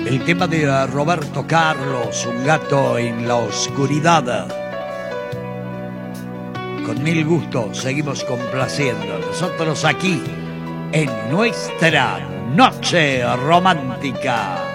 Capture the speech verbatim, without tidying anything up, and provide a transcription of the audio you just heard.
El tema de Roberto Carlos, Un gato en la oscuridad. Con mil gusto seguimos complaciendo. Nosotros aquí en nuestra noche romántica.